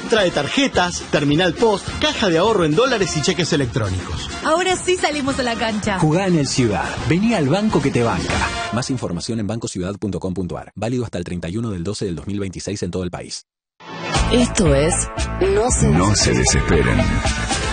Trae tarjetas, terminal post, caja de ahorro en dólares y cheques electrónicos. Ahora sí salimos a la cancha. Jugá en el Ciudad. Vení al banco que te banca. Más información en bancociudad.com.ar. Válido hasta el 31 del 12 del 2026 en todo el país. Esto es No se desesperen.